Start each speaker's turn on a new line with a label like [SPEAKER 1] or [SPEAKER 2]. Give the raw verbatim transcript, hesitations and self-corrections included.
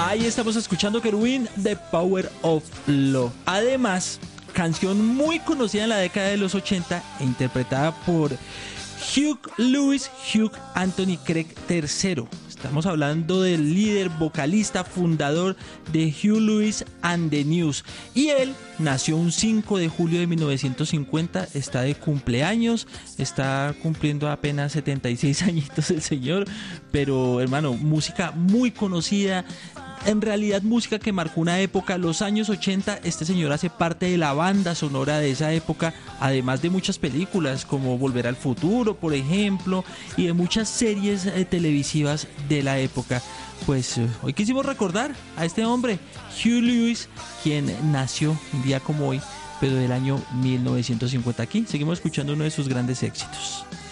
[SPEAKER 1] Ahí estamos escuchando Querubín, The Power of Love. Además, canción muy conocida en la década de los ochenta e interpretada por Hugh Lewis, Hugh Anthony Craig tercero. Estamos hablando del líder, vocalista, fundador de Hugh Lewis and the News. Y él nació un cinco de julio de mil novecientos cincuenta, está de cumpleaños, está cumpliendo apenas setenta y seis añitos el señor. Pero hermano, música muy conocida. En realidad música que marcó una época, los años ochenta. Este señor hace parte de la banda sonora de esa época, además de muchas películas como Volver al Futuro, por ejemplo, y de muchas series eh, televisivas de la época. Pues eh, hoy quisimos recordar a este hombre, Hugh Lewis, quien nació un día como hoy, pero del año mil novecientos cincuenta. Aquí seguimos escuchando uno de sus grandes éxitos.